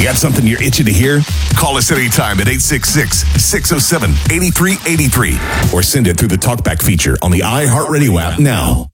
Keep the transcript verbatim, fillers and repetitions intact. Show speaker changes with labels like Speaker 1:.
Speaker 1: You got something you're itching to hear? Call us anytime at eight six six, six oh seven, eight three eight three or send it through the TalkBack feature on the iHeartRadio app now.